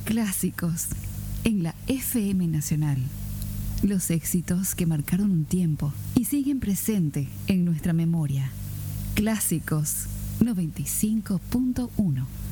Clásicos en la FM Nacional. Los éxitos que marcaron un tiempo y siguen presente en nuestra memoria. Clásicos 95.1.